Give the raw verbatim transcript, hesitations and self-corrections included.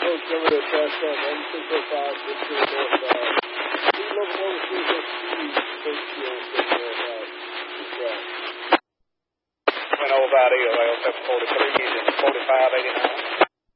Coach, over to test on one six oh five, six oh northbound. Speed level one three oh speed, Coach Field, six northbound. Went over about E O L seven forty-three, using forty-five eighty-nine.